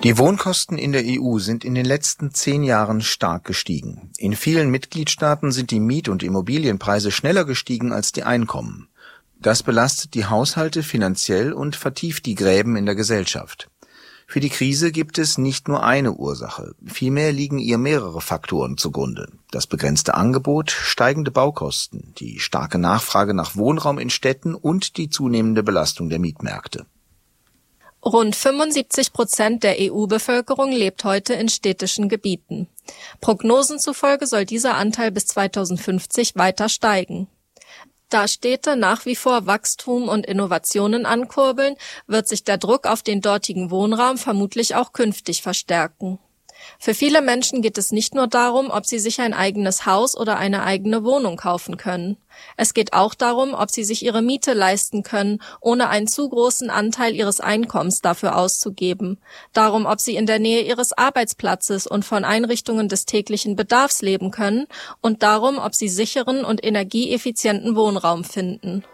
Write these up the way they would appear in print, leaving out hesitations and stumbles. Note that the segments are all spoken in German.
Die Wohnkosten in der EU sind in den letzten 10 Jahren stark gestiegen. In vielen Mitgliedstaaten sind die Miet- und Immobilienpreise schneller gestiegen als die Einkommen. Das belastet die Haushalte finanziell und vertieft die Gräben in der Gesellschaft. Für die Krise gibt es nicht nur eine Ursache, vielmehr liegen ihr mehrere Faktoren zugrunde. Das begrenzte Angebot, steigende Baukosten, die starke Nachfrage nach Wohnraum in Städten und die zunehmende Belastung der Mietmärkte. Rund 75% der EU-Bevölkerung lebt heute in städtischen Gebieten. Prognosen zufolge soll dieser Anteil bis 2050 weiter steigen. Da Städte nach wie vor Wachstum und Innovationen ankurbeln, wird sich der Druck auf den dortigen Wohnraum vermutlich auch künftig verstärken. Für viele Menschen geht es nicht nur darum, ob sie sich ein eigenes Haus oder eine eigene Wohnung kaufen können. Es geht auch darum, ob sie sich ihre Miete leisten können, ohne einen zu großen Anteil ihres Einkommens dafür auszugeben. Darum, ob sie in der Nähe ihres Arbeitsplatzes und von Einrichtungen des täglichen Bedarfs leben können und darum, ob sie sicheren und energieeffizienten Wohnraum finden.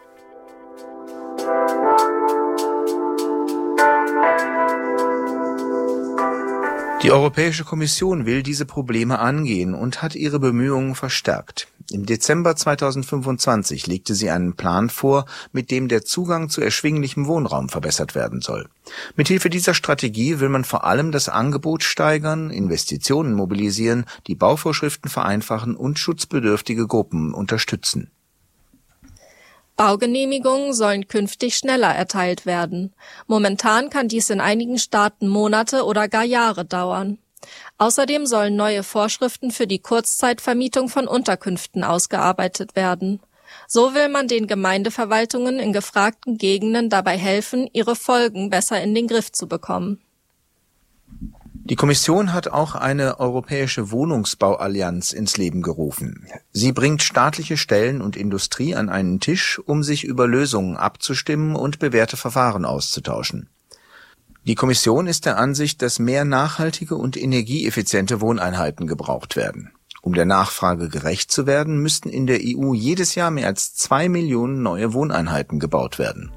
Die Europäische Kommission will diese Probleme angehen und hat ihre Bemühungen verstärkt. Im Dezember 2025 legte sie einen Plan vor, mit dem der Zugang zu erschwinglichem Wohnraum verbessert werden soll. Mithilfe dieser Strategie will man vor allem das Angebot steigern, Investitionen mobilisieren, die Bauvorschriften vereinfachen und schutzbedürftige Gruppen unterstützen. Baugenehmigungen sollen künftig schneller erteilt werden. Momentan kann dies in einigen Staaten Monate oder gar Jahre dauern. Außerdem sollen neue Vorschriften für die Kurzzeitvermietung von Unterkünften ausgearbeitet werden. So will man den Gemeindeverwaltungen in gefragten Gegenden dabei helfen, ihre Folgen besser in den Griff zu bekommen. Die Kommission hat auch eine europäische Wohnungsbauallianz ins Leben gerufen. Sie bringt staatliche Stellen und Industrie an einen Tisch, um sich über Lösungen abzustimmen und bewährte Verfahren auszutauschen. Die Kommission ist der Ansicht, dass mehr nachhaltige und energieeffiziente Wohneinheiten gebraucht werden. Um der Nachfrage gerecht zu werden, müssten in der EU jedes Jahr mehr als 2 Millionen neue Wohneinheiten gebaut werden.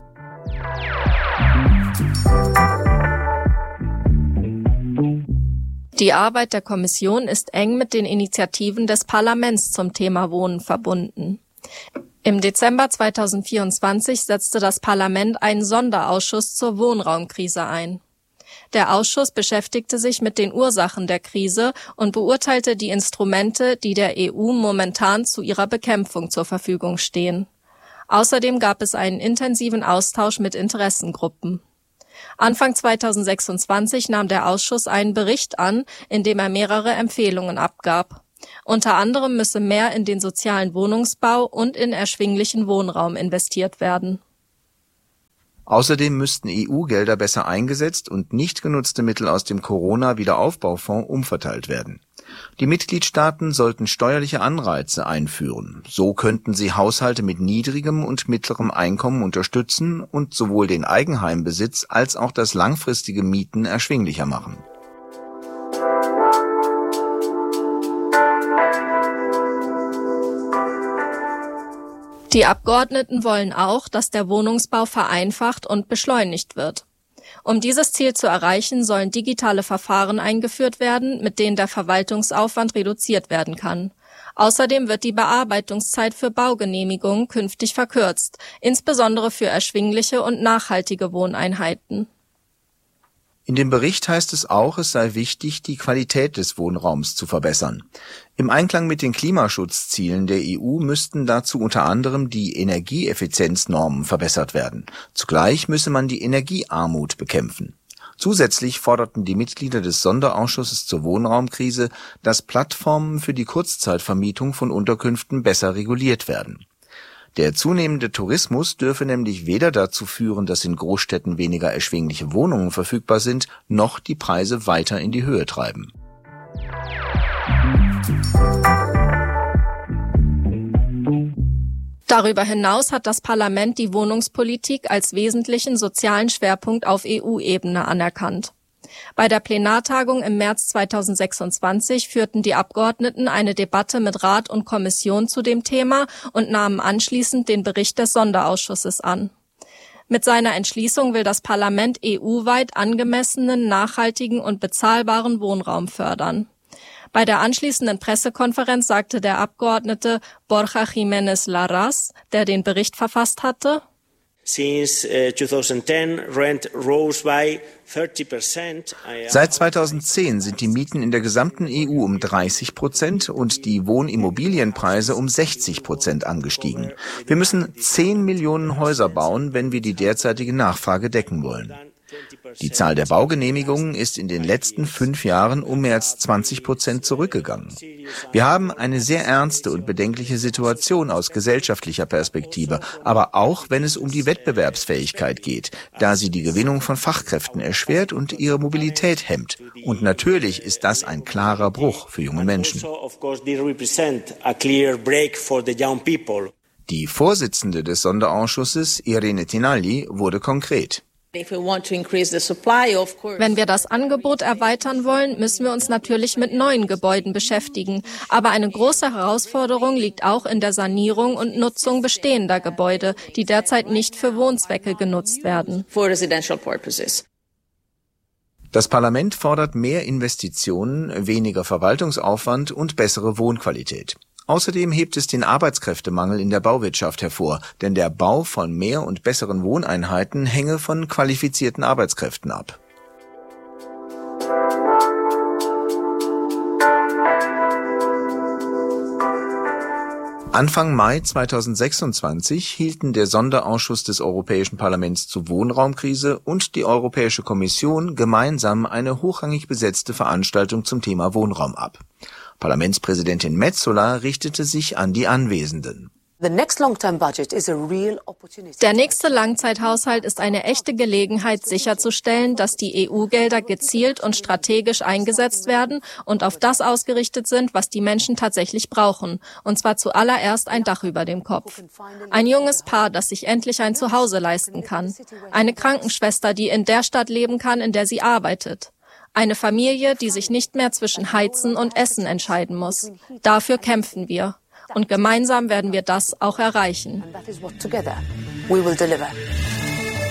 Die Arbeit der Kommission ist eng mit den Initiativen des Parlaments zum Thema Wohnen verbunden. Im Dezember 2024 setzte das Parlament einen Sonderausschuss zur Wohnraumkrise ein. Der Ausschuss beschäftigte sich mit den Ursachen der Krise und beurteilte die Instrumente, die der EU momentan zu ihrer Bekämpfung zur Verfügung stehen. Außerdem gab es einen intensiven Austausch mit Interessengruppen. Anfang 2026 nahm der Ausschuss einen Bericht an, in dem er mehrere Empfehlungen abgab. Unter anderem müsse mehr in den sozialen Wohnungsbau und in erschwinglichen Wohnraum investiert werden. Außerdem müssten EU-Gelder besser eingesetzt und nicht genutzte Mittel aus dem Corona-Wiederaufbaufonds umverteilt werden. Die Mitgliedstaaten sollten steuerliche Anreize einführen. So könnten sie Haushalte mit niedrigem und mittlerem Einkommen unterstützen und sowohl den Eigenheimbesitz als auch das langfristige Mieten erschwinglicher machen. Die Abgeordneten wollen auch, dass der Wohnungsbau vereinfacht und beschleunigt wird. Um dieses Ziel zu erreichen, sollen digitale Verfahren eingeführt werden, mit denen der Verwaltungsaufwand reduziert werden kann. Außerdem wird die Bearbeitungszeit für Baugenehmigungen künftig verkürzt, insbesondere für erschwingliche und nachhaltige Wohneinheiten. In dem Bericht heißt es auch, es sei wichtig, die Qualität des Wohnraums zu verbessern. Im Einklang mit den Klimaschutzzielen der EU müssten dazu unter anderem die Energieeffizienznormen verbessert werden. Zugleich müsse man die Energiearmut bekämpfen. Zusätzlich forderten die Mitglieder des Sonderausschusses zur Wohnraumkrise, dass Plattformen für die Kurzzeitvermietung von Unterkünften besser reguliert werden. Der zunehmende Tourismus dürfe nämlich weder dazu führen, dass in Großstädten weniger erschwingliche Wohnungen verfügbar sind, noch die Preise weiter in die Höhe treiben. Darüber hinaus hat das Parlament die Wohnungspolitik als wesentlichen sozialen Schwerpunkt auf EU-Ebene anerkannt. Bei der Plenartagung im März 2026 führten die Abgeordneten eine Debatte mit Rat und Kommission zu dem Thema und nahmen anschließend den Bericht des Sonderausschusses an. Mit seiner Entschließung will das Parlament EU-weit angemessenen, nachhaltigen und bezahlbaren Wohnraum fördern. Bei der anschließenden Pressekonferenz sagte der Abgeordnete Borja Jiménez Larraz, der den Bericht verfasst hatte: Seit 2010 sind die Mieten in der gesamten EU um 30% und die Wohnimmobilienpreise um 60% angestiegen. Wir müssen 10 Millionen Häuser bauen, wenn wir die derzeitige Nachfrage decken wollen. Die Zahl der Baugenehmigungen ist in den letzten 5 Jahren um mehr als 20% zurückgegangen. Wir haben eine sehr ernste und bedenkliche Situation aus gesellschaftlicher Perspektive, aber auch wenn es um die Wettbewerbsfähigkeit geht, da sie die Gewinnung von Fachkräften erschwert und ihre Mobilität hemmt. Und natürlich ist das ein klarer Bruch für junge Menschen. Die Vorsitzende des Sonderausschusses, Irene Tinagli, wurde konkret. Wenn wir das Angebot erweitern wollen, müssen wir uns natürlich mit neuen Gebäuden beschäftigen. Aber eine große Herausforderung liegt auch in der Sanierung und Nutzung bestehender Gebäude, die derzeit nicht für Wohnzwecke genutzt werden. Das Parlament fordert mehr Investitionen, weniger Verwaltungsaufwand und bessere Wohnqualität. Außerdem hebt es den Arbeitskräftemangel in der Bauwirtschaft hervor, denn der Bau von mehr und besseren Wohneinheiten hänge von qualifizierten Arbeitskräften ab. Anfang Mai 2026 hielten der Sonderausschuss des Europäischen Parlaments zur Wohnraumkrise und die Europäische Kommission gemeinsam eine hochrangig besetzte Veranstaltung zum Thema Wohnraum ab. Parlamentspräsidentin Metsola richtete sich an die Anwesenden. Der nächste Langzeithaushalt ist eine echte Gelegenheit, sicherzustellen, dass die EU-Gelder gezielt und strategisch eingesetzt werden und auf das ausgerichtet sind, was die Menschen tatsächlich brauchen. Und zwar zuallererst ein Dach über dem Kopf. Ein junges Paar, das sich endlich ein Zuhause leisten kann. Eine Krankenschwester, die in der Stadt leben kann, in der sie arbeitet. Eine Familie, die sich nicht mehr zwischen Heizen und Essen entscheiden muss. Dafür kämpfen wir. Und gemeinsam werden wir das auch erreichen.